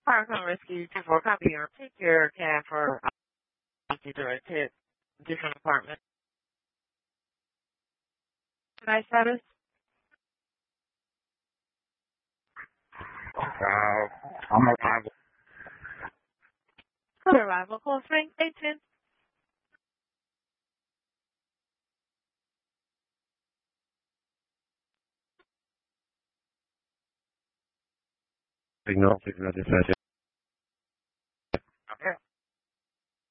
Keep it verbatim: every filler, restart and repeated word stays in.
Parkland Rescue two four copy or take your cab for to direct hit different apartment. Nice status. Uh, I'm arrival. Good arrival. Call Spring Station. Signal, signal dispatch.